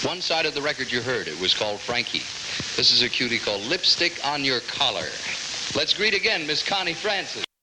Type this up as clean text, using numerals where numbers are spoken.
One side of the record you heard, it was called Frankie. This is a cutie called Lipstick on Your Collar. Let's greet again Miss Connie Francis.